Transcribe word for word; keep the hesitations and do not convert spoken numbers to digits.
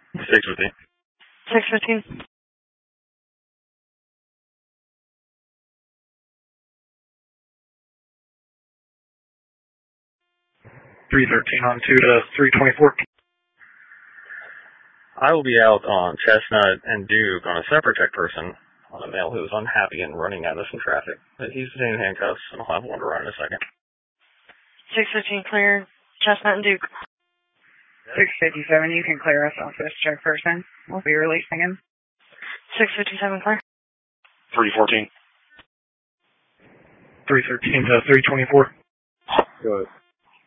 six fifteen. six fifteen. three thirteen on two to three twenty-four. I will be out on Chestnut and Duke on a separate check person on a male who is unhappy and running out of some traffic. He's in handcuffs, and I'll have one to run in a second. six fifteen clear, Chestnut and Duke. six fifty-seven, you can clear us off this check person. We'll be releasing him. six fifty-seven clear. three fourteen. three thirteen to three twenty-four. Go ahead.